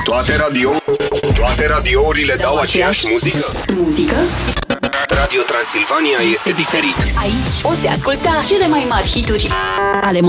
Toate radiourile dau aceeași muzică? Muzică? Radio Transilvania este diferit. Aici poți asculta cele mai mari hituri ale